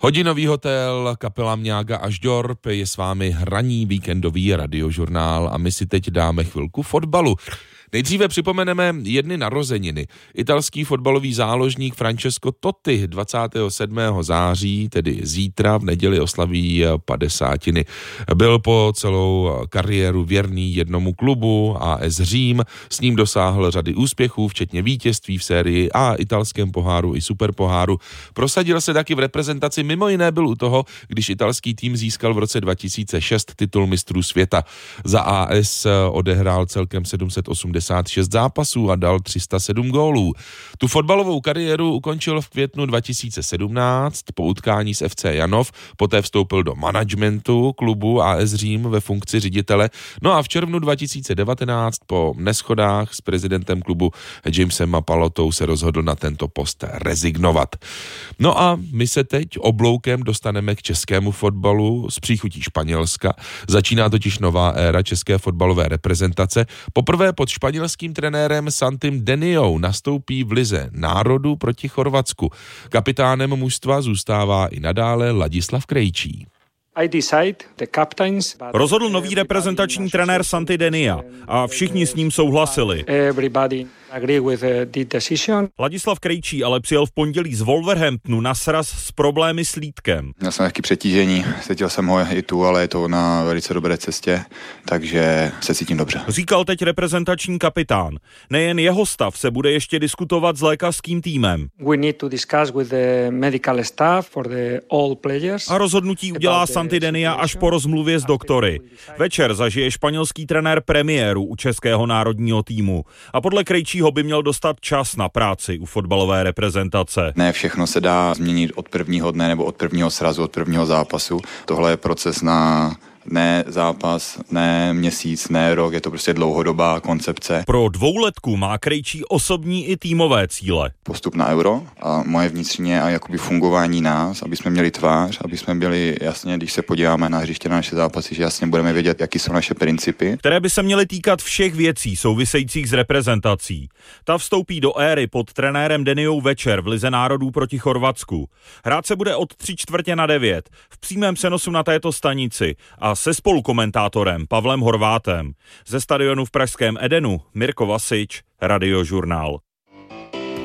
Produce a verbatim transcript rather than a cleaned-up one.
Hodinový hotel, kapela Mňága až Dorp, je s vámi ranní víkendový radiožurnál a my si teď dáme chvilku fotbalu. Nejdříve připomeneme jedny narozeniny. Italský fotbalový záložník Francesco Totti dvacátého sedmého září, tedy zítra v neděli, oslaví padesátiny. Byl po celou kariéru věrný jednomu klubu A S Řím, s ním dosáhl řady úspěchů, včetně vítězství v sérii A, italském poháru i superpoháru. Prosadil se taky v reprezentaci, mimo jiné byl u toho, když italský tým získal v roce dva tisíce šest titul mistrů světa. Za A S odehrál celkem sedm set osmdesát šest zápasů a dal tři sta sedm gólů. Tu fotbalovou kariéru ukončil v květnu dva tisíce sedmnáct po utkání s F C Janov, poté vstoupil do managementu klubu A S Řím ve funkci ředitele, no a v červnu dva tisíce devatenáct po neschodách s prezidentem klubu Jamesem Mapalotou se rozhodl na tento post rezignovat. No a my se teď obloukem dostaneme k českému fotbalu s příchutí Španělska. Začíná totiž nová éra české fotbalové reprezentace. Poprvé pod španělským trenérem Santim Deniou nastoupí v lize národů proti Chorvatsku. Kapitánem mužstva zůstává i nadále Ladislav Krejčí. Rozhodl nový reprezentační trenér Santi Denia a všichni s ním souhlasili. Ladislav Krejčí ale přijel v pondělí z Wolverhamptonu na sraz s problémy s lítkem. Měl jsem nějaké přetížení, cítil jsem ho i tu, ale je to na velice dobré cestě, takže se cítím dobře. Říkal teď reprezentační kapitán. Nejen jeho stav se bude ještě diskutovat s lékařským týmem. A rozhodnutí udělá Santi Denia až po rozmluvě s doktory. Večer zažije španělský trenér premiéru u českého národního týmu a podle Krejčího by měl dostat čas na práci u fotbalové reprezentace. Ne všechno se dá změnit od prvního dne nebo od prvního srazu, od prvního zápasu. Tohle je proces na ne zápas, ne měsíc, ne rok, je to prostě dlouhodobá koncepce. Pro dvouletku má Krejčí osobní i týmové cíle. Postup na Euro a moje vnitřně a jakoby fungování nás, aby jsme měli tvář, aby jsme byli jasně, když se podíváme na hřiště na naše zápasy, že jasně budeme vědět, jaký jsou naše principy. Které by se měly týkat všech věcí souvisejících s reprezentací. Ta vstoupí do éry pod trenérem Deniou večer v lize národů proti Chorvatsku. Hrát se bude od tři čtvrtě na devět v přímém přenosu na této stanici a se spolukomentátorem Pavlem Horvátem. Ze stadionu v pražském Edenu Mirko Vasič, Radiožurnál.